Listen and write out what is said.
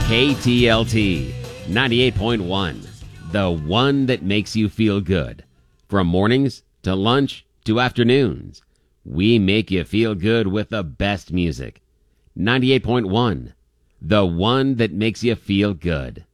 KTLT 98.1, the one that makes you feel good. From mornings to lunch to afternoons, we make you feel good with the best music. 98.1, the one that makes you feel good.